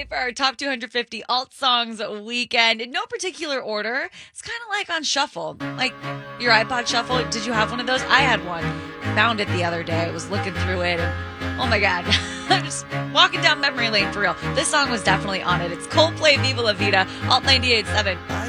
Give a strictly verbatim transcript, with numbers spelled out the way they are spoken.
today for our top two hundred fifty alt songs weekend. In no particular order. It's kind of like on shuffle. Like your iPod shuffle. Did you have one of those? I had one. Found it the other day. I was looking through it and oh my God. I'm just walking down memory lane for real. This song was definitely on it. It's Coldplay, Viva La Vida, Alt ninety-eight point seven.